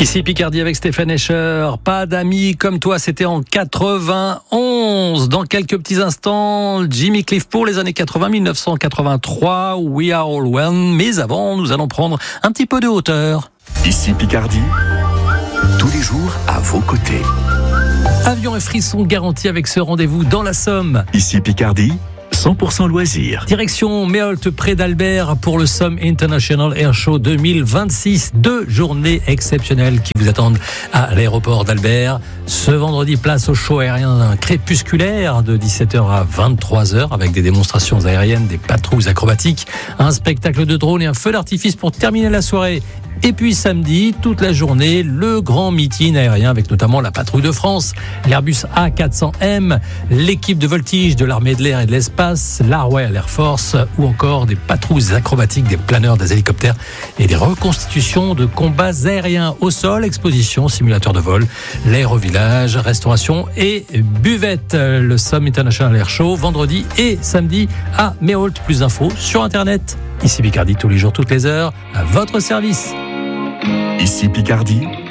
Ici Picardie avec Stéphane Escher. Pas d'amis comme toi, c'était en 91. Dans quelques petits instants, Jimmy Cliff pour les années 80, 1983, We Are All One. Mais avant, nous allons prendre un petit peu de hauteur. Ici Picardie, tous les jours à vos côtés. Avion et frissons garantis avec ce rendez-vous dans la Somme. Ici Picardie, 100% loisirs. Direction Méholt près d'Albert pour le Somme International Air Show 2026. 2 journées exceptionnelles qui vous attendent à l'aéroport d'Albert. Ce vendredi, place au show aérien crépusculaire de 17h à 23h avec des démonstrations aériennes, des patrouilles acrobatiques, un spectacle de drone et un feu d'artifice pour terminer la soirée. Et puis samedi, toute la journée, le grand meeting aérien avec notamment la patrouille de France, l'Airbus A400M, l'équipe de voltige de l'armée de l'air et de l'espace, la Royal Air Force ou encore des patrouilles acrobatiques, des planeurs, des hélicoptères et des reconstitutions de combats aériens au sol, exposition, simulateur de vol, l'aérovillage, restauration et buvette. Le Somme International Air Show, vendredi et samedi à Méholt. Plus d'infos sur Internet. Ici Picardie, tous les jours, toutes les heures, à votre service. Ici Picardie,